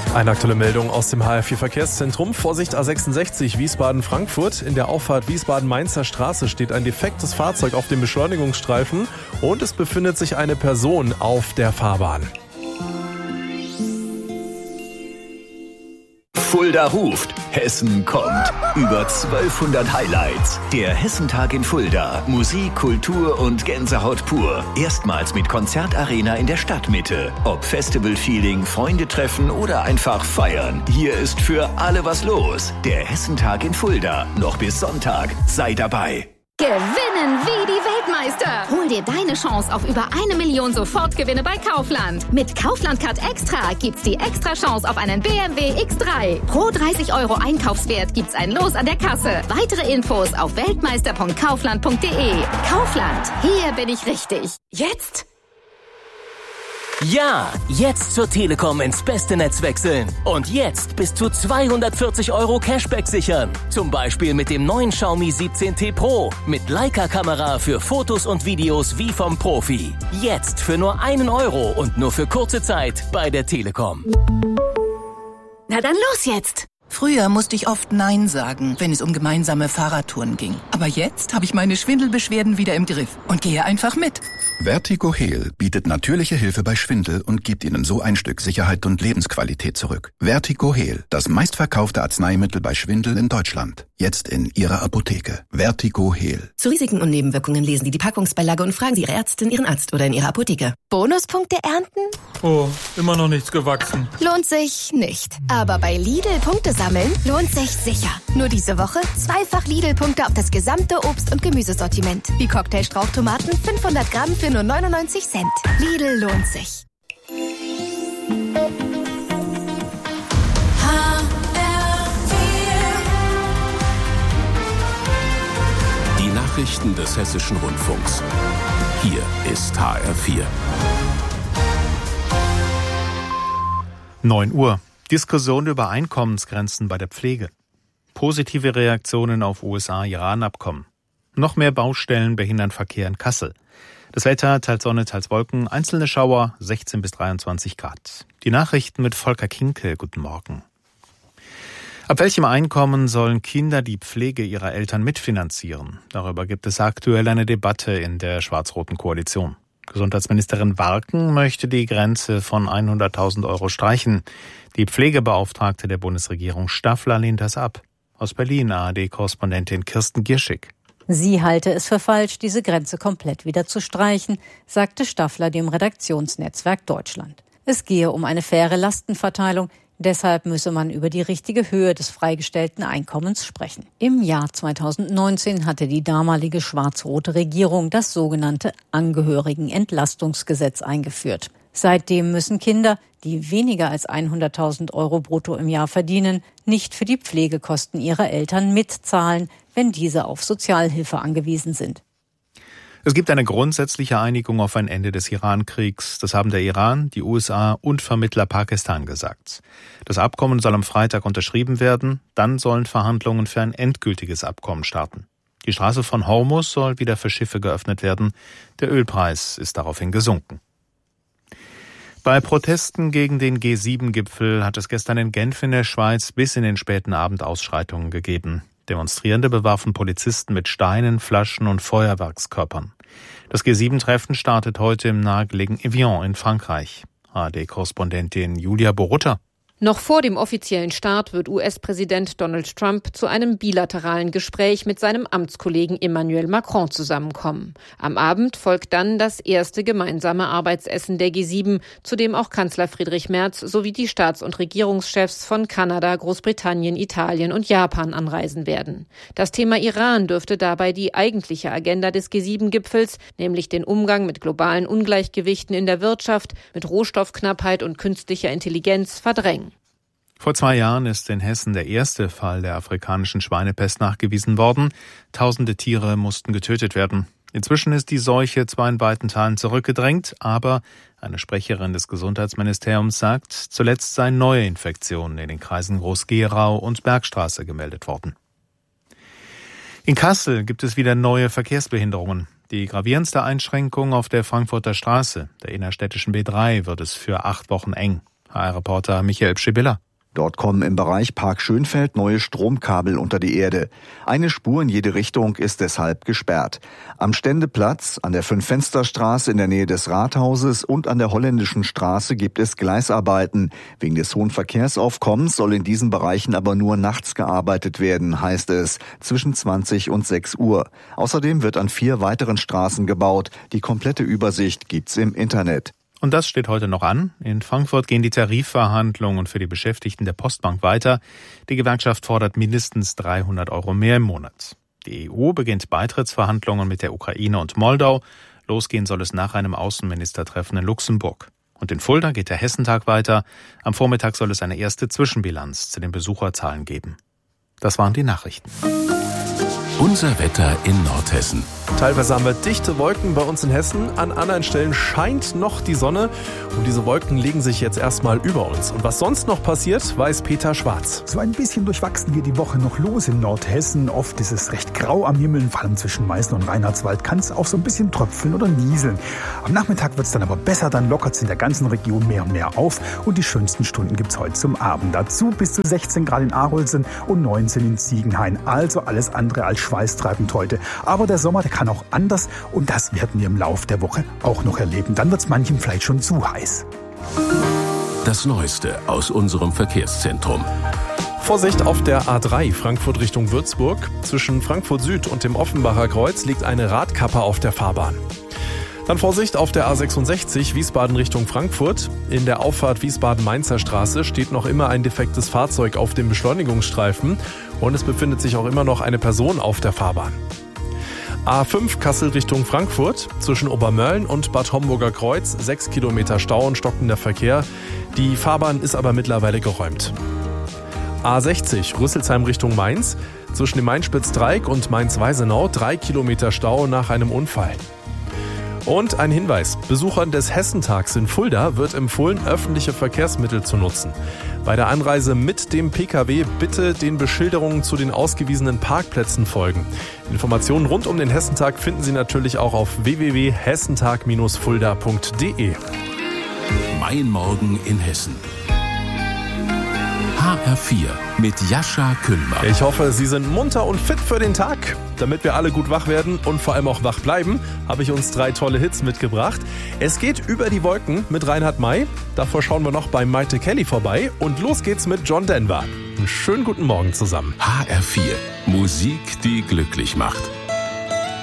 Eine aktuelle Meldung aus dem HR4-Verkehrszentrum. Vorsicht A66 Wiesbaden-Frankfurt. In der Auffahrt Wiesbaden-Mainzer Straße steht ein defektes Fahrzeug auf dem Beschleunigungsstreifen und es befindet sich eine Person auf der Fahrbahn. Fulda ruft, Hessen kommt. Über 1200 Highlights. Der Hessentag in Fulda. Musik, Kultur und Gänsehaut pur. Erstmals mit Konzertarena in der Stadtmitte. Ob Festival-Feeling, Freunde treffen oder einfach feiern. Hier ist für alle was los. Der Hessentag in Fulda. Noch bis Sonntag. Sei dabei. Gewinnen wie die Weltmeister. Hol dir deine Chance auf über 1 Million Sofortgewinne bei Kaufland. Mit Kaufland Card Extra gibt's die extra Chance auf einen BMW X3. Pro 30 € Einkaufswert gibt's ein Los an der Kasse. Weitere Infos auf weltmeister.kaufland.de. Kaufland, hier bin ich richtig. Jetzt? Ja, jetzt zur Telekom ins beste Netz wechseln. Und jetzt bis zu 240 € Cashback sichern. Zum Beispiel mit dem neuen Xiaomi 17T Pro. Mit Leica-Kamera für Fotos und Videos wie vom Profi. Jetzt für nur 1 € und nur für kurze Zeit bei der Telekom. Na dann los jetzt! Früher musste ich oft Nein sagen, wenn es um gemeinsame Fahrradtouren ging. Aber jetzt habe ich meine Schwindelbeschwerden wieder im Griff und gehe einfach mit. Vertigo Heal bietet natürliche Hilfe bei Schwindel und gibt Ihnen so ein Stück Sicherheit und Lebensqualität zurück. Vertigo Heal, das meistverkaufte Arzneimittel bei Schwindel in Deutschland. Jetzt in Ihrer Apotheke. Vertigo Heal. Zu Risiken und Nebenwirkungen lesen Sie die Packungsbeilage und fragen Sie Ihre Ärztin, Ihren Arzt oder in Ihrer Apotheke. Bonuspunkte ernten? Oh, immer noch nichts gewachsen. Lohnt sich nicht. Aber bei Lidl Punkte sammeln lohnt sich sicher. Nur diese Woche 2-fach Lidl-Punkte auf das gesamte Obst- und Gemüsesortiment. Wie Cocktailstrauchtomaten 500 Gramm für nur 99 Cent. Lidl lohnt sich. Die Nachrichten des Hessischen Rundfunks. Hier ist HR4. 9 Uhr. Diskussion über Einkommensgrenzen bei der Pflege. Positive Reaktionen auf USA-Iran-Abkommen. Noch mehr Baustellen behindern Verkehr in Kassel. Das Wetter, teils Sonne, teils Wolken, einzelne Schauer, 16 bis 23 Grad. Die Nachrichten mit Volker Kinke. Guten Morgen. Ab welchem Einkommen sollen Kinder die Pflege ihrer Eltern mitfinanzieren? Darüber gibt es aktuell eine Debatte in der schwarz-roten Koalition. Gesundheitsministerin Warken möchte die Grenze von 100.000 € streichen. Die Pflegebeauftragte der Bundesregierung Staffler lehnt das ab. Aus Berlin ARD-Korrespondentin Kirsten Gierschig. Sie halte es für falsch, diese Grenze komplett wieder zu streichen, sagte Staffler dem Redaktionsnetzwerk Deutschland. Es gehe um eine faire Lastenverteilung. Deshalb müsse man über die richtige Höhe des freigestellten Einkommens sprechen. Im Jahr 2019 hatte die damalige schwarz-rote Regierung das sogenannte Angehörigenentlastungsgesetz eingeführt. Seitdem müssen Kinder, die weniger als 100.000 € brutto im Jahr verdienen, nicht für die Pflegekosten ihrer Eltern mitzahlen, wenn diese auf Sozialhilfe angewiesen sind. Es gibt eine grundsätzliche Einigung auf ein Ende des Iran-Kriegs. Das haben der Iran, die USA und Vermittler Pakistan gesagt. Das Abkommen soll am Freitag unterschrieben werden. Dann sollen Verhandlungen für ein endgültiges Abkommen starten. Die Straße von Hormuz soll wieder für Schiffe geöffnet werden. Der Ölpreis ist daraufhin gesunken. Bei Protesten gegen den G7-Gipfel hat es gestern in Genf in der Schweiz bis in den späten Abend Ausschreitungen gegeben. Demonstrierende bewarfen Polizisten mit Steinen, Flaschen und Feuerwerkskörpern. Das G7-Treffen startet heute im nahegelegenen Evian in Frankreich. ARD-Korrespondentin Julia Borutta. Noch vor dem offiziellen Start wird US-Präsident Donald Trump zu einem bilateralen Gespräch mit seinem Amtskollegen Emmanuel Macron zusammenkommen. Am Abend folgt dann das erste gemeinsame Arbeitsessen der G7, zu dem auch Kanzler Friedrich Merz sowie die Staats- und Regierungschefs von Kanada, Großbritannien, Italien und Japan anreisen werden. Das Thema Iran dürfte dabei die eigentliche Agenda des G7-Gipfels, nämlich den Umgang mit globalen Ungleichgewichten in der Wirtschaft, mit Rohstoffknappheit und künstlicher Intelligenz verdrängen. Vor 2 Jahren ist in Hessen der erste Fall der afrikanischen Schweinepest nachgewiesen worden. Tausende Tiere mussten getötet werden. Inzwischen ist die Seuche zwar in weiten Teilen zurückgedrängt, aber eine Sprecherin des Gesundheitsministeriums sagt, zuletzt seien neue Infektionen in den Kreisen Groß-Gerau und Bergstraße gemeldet worden. In Kassel gibt es wieder neue Verkehrsbehinderungen. Die gravierendste Einschränkung auf der Frankfurter Straße, der innerstädtischen B3, wird es für 8 Wochen eng. HR-Reporter Michael Pschibilla. Dort kommen im Bereich Park Schönfeld neue Stromkabel unter die Erde. Eine Spur in jede Richtung ist deshalb gesperrt. Am Ständeplatz, an der Fünf-Fenster-Straße in der Nähe des Rathauses und an der Holländischen Straße gibt es Gleisarbeiten. Wegen des hohen Verkehrsaufkommens soll in diesen Bereichen aber nur nachts gearbeitet werden, heißt es, zwischen 20 und 6 Uhr. Außerdem wird an 4 weiteren Straßen gebaut. Die komplette Übersicht gibt's im Internet. Und das steht heute noch an. In Frankfurt gehen die Tarifverhandlungen für die Beschäftigten der Postbank weiter. Die Gewerkschaft fordert mindestens 300 € mehr im Monat. Die EU beginnt Beitrittsverhandlungen mit der Ukraine und Moldau. Losgehen soll es nach einem Außenministertreffen in Luxemburg. Und in Fulda geht der Hessentag weiter. Am Vormittag soll es eine erste Zwischenbilanz zu den Besucherzahlen geben. Das waren die Nachrichten. Unser Wetter in Nordhessen. Teilweise haben wir dichte Wolken bei uns in Hessen. An anderen Stellen scheint noch die Sonne. Und diese Wolken legen sich jetzt erstmal über uns. Und was sonst noch passiert, weiß Peter Schwarz. So ein bisschen durchwachsen geht die Woche noch los in Nordhessen. Oft ist es recht grau am Himmel. Vor allem zwischen Meißen und Reinhardswald kann es auch so ein bisschen tröpfeln oder nieseln. Am Nachmittag wird es dann aber besser. Dann lockert es in der ganzen Region mehr und mehr auf. Und die schönsten Stunden gibt es heute zum Abend. Dazu bis zu 16 Grad in Arolsen und 19 in Ziegenhain. Also alles andere als schweißtreibend heute. Aber der Sommer, der kann auch anders und das werden wir im Lauf der Woche auch noch erleben. Dann wird es manchem vielleicht schon zu heiß. Das Neueste aus unserem Verkehrszentrum. Vorsicht auf der A3 Frankfurt Richtung Würzburg. Zwischen Frankfurt Süd und dem Offenbacher Kreuz liegt eine Radkappe auf der Fahrbahn. Dann Vorsicht auf der A66 Wiesbaden Richtung Frankfurt. In der Auffahrt Wiesbaden-Mainzer Straße steht noch immer ein defektes Fahrzeug auf dem Beschleunigungsstreifen und es befindet sich auch immer noch eine Person auf der Fahrbahn. A5 Kassel Richtung Frankfurt. Zwischen Obermölln und Bad Homburger Kreuz 6 Kilometer Stau und stockender Verkehr. Die Fahrbahn ist aber mittlerweile geräumt. A60 Rüsselsheim Richtung Mainz. Zwischen dem Mainspitz-Dreieck und Mainz-Weisenau 3 Kilometer Stau nach einem Unfall. Und ein Hinweis: Besuchern des Hessentags in Fulda wird empfohlen, öffentliche Verkehrsmittel zu nutzen. Bei der Anreise mit dem Pkw bitte den Beschilderungen zu den ausgewiesenen Parkplätzen folgen. Informationen rund um den Hessentag finden Sie natürlich auch auf www.hessentag-fulda.de. Mein Morgen in Hessen. HR4 mit Jascha Kühlmann. Ich hoffe, Sie sind munter und fit für den Tag. Damit wir alle gut wach werden und vor allem auch wach bleiben, habe ich uns 3 tolle Hits mitgebracht. Es geht über die Wolken mit Reinhard May. Davor schauen wir noch bei Maite Kelly vorbei. Und los geht's mit John Denver. Einen schönen guten Morgen zusammen. HR4. Musik, die glücklich macht.